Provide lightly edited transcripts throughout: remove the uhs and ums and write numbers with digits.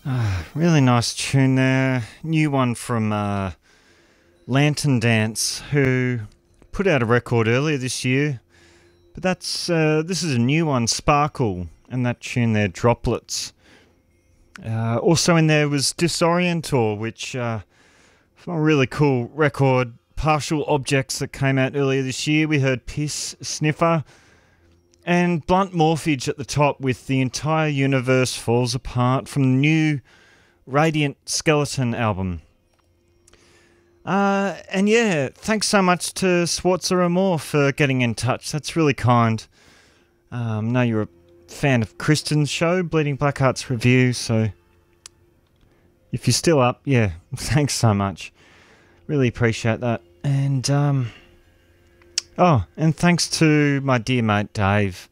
Really nice tune there. New one from Lantern Dance, who put out a record earlier this year. But this is a new one, Sparkle, and that tune there, Droplets. Also in there was Disorientor, which from a really cool record, Partial Objects, that came out earlier this year. We heard Piss, Sniffer, and Blunt Morphage at the top with The Entire Universe Falls Apart from the new Radiant Skeleton album. And yeah, thanks so much to Swartzer and Moore for getting in touch. That's really kind. Know you're a fan of Kristen's show, Bleeding Black Hearts Review, so if you're still up, yeah, thanks so much. Really appreciate that. And and thanks to my dear mate Dave.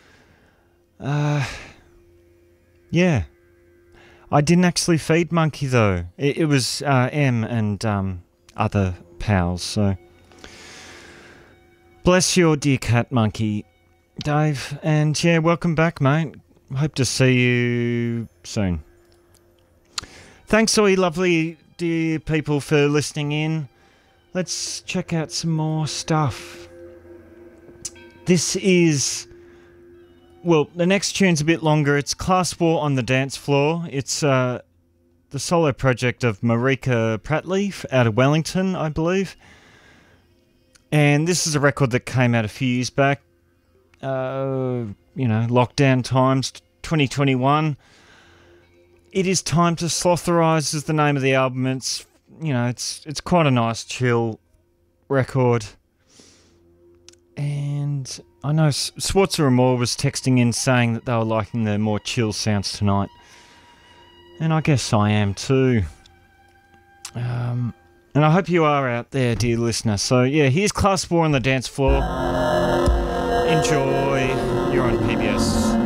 Yeah. I didn't actually feed Monkey though. It was M and other pals, so bless your dear cat Monkey, Dave. And yeah, welcome back, mate. Hope to see you soon. Thanks all you lovely dear people for listening in. Let's check out some more stuff. This is, well, the next tune's a bit longer. It's Class War on the Dance Floor. It's the solo project of Marika Pratley out of Wellington, I believe. And this is a record that came out a few years back. Lockdown times, 2021. It Is Time to Slotherize is the name of the album. It's quite a nice chill record. And I know Swartzer and Moore was texting in saying that they were liking the more chill sounds tonight. And I guess I am too. And I hope you are out there, dear listener. So yeah, here's Class War on the Dance Floor. Enjoy. You're on PBS.